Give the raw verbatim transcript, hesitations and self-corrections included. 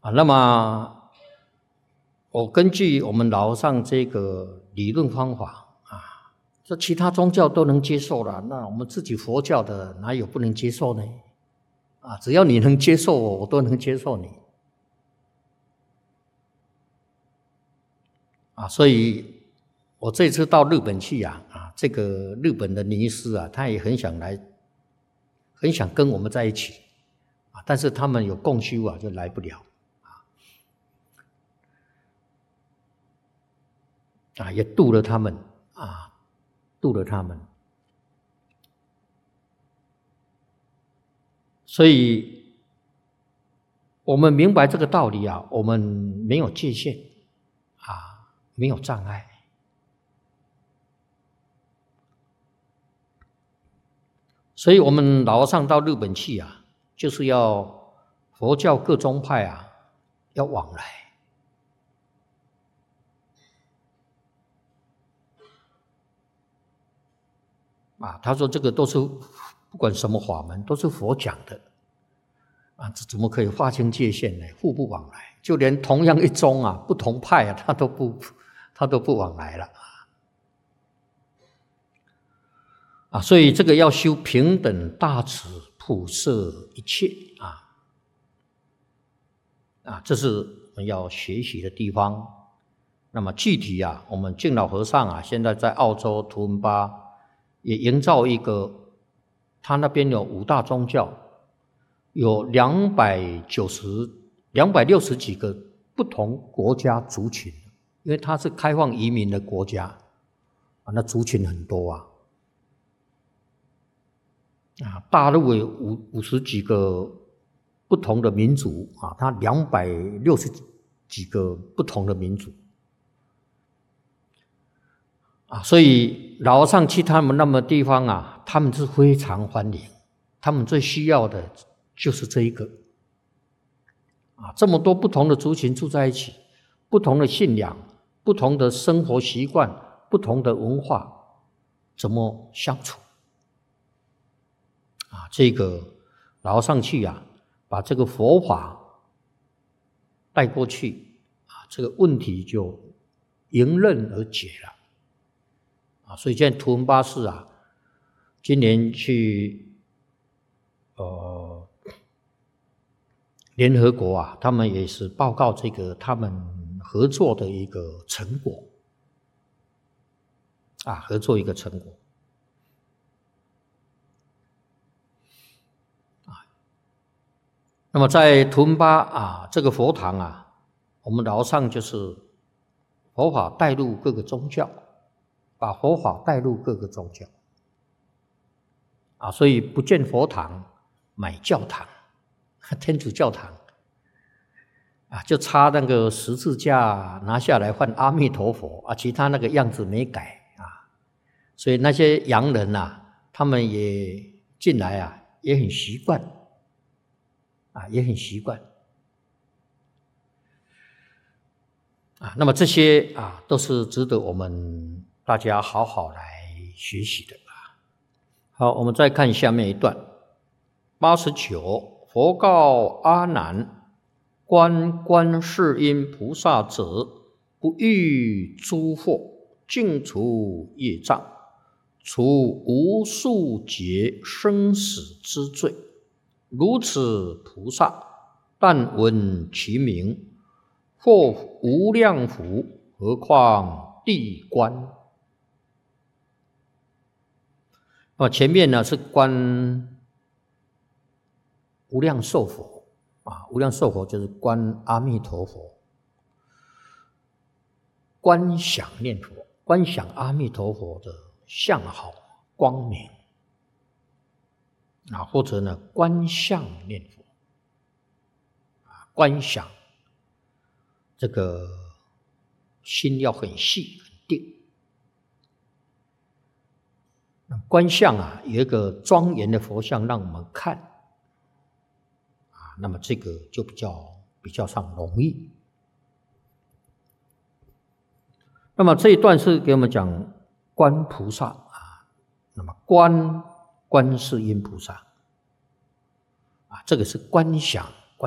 啊，那么我根据我们老和尚这个理论方法啊，这其他宗教都能接受了，那我们自己佛教的哪有不能接受呢？啊，只要你能接受我，我都能接受你。啊，所以我这次到日本去啊，啊，这个日本的尼师啊，他也很想来，很想跟我们在一起，啊，但是他们有共修啊，就来不了，啊，啊，也度了他们，啊，度了他们，所以我们明白这个道理啊，我们没有界限，啊。没有障碍，所以我们老和尚到日本去啊，就是要佛教各宗派啊要往来啊。他说这个都是不管什么法门都是佛讲的啊，这怎么可以划清界限呢？互不往来，就连同样一宗啊，不同派啊，他都不。他都不往来了啊，所以这个要修平等大慈普摄一切啊啊，这是我们要学习的地方。那么具体啊，我们净老和尚啊，现在在澳洲图文巴也营造一个，他那边有五大宗教，有两百九十、两百六十几个不同国家族群。因为它是开放移民的国家啊，那族群很多啊，啊，大陆有五五十几个不同的民族啊，它两百六十几个不同的民族啊，所以老和尚去他们那么地方啊，他们是非常欢迎，他们最需要的就是这一个啊，这么多不同的族群住在一起，不同的信仰。不同的生活习惯，不同的文化，怎么相处？啊，这个老和尚去啊，把这个佛法带过去啊，这个问题就迎刃而解了。啊，所以现在图文巴士啊，今年去呃联合国啊，他们也是报告这个他们。合作的一个成果啊，合作一个成果啊。那么在图文巴啊这个佛堂啊，我们老和尚就是佛法带入各个宗教，把佛法带入各个宗教啊，所以不建佛堂，买教堂，天主教堂。啊，就差那个十字架拿下来换阿弥陀佛啊，其他那个样子没改啊，所以那些洋人呐，他们也进来啊，也很习惯啊，也很习惯啊。那么这些啊，都是值得我们大家好好来学习的啊。好，我们再看下面一段，八十九，佛告阿难。观观世音菩萨者，不欲诸惑，尽除业障，除无数劫生死之罪。如此菩萨，但闻其名，或无量福，何况地观？啊，前面呢是观无量寿佛。啊，无量寿佛就是观阿弥陀佛，观想念佛，观想阿弥陀佛的相好光明啊，或者呢观相念佛啊，观想这个心要很细很定。观相啊，有一个庄严的佛像让我们看。那么这个就比较比较上容易。那么这一段是给我们讲观菩萨啊，那么观观世音菩萨啊，这个是观想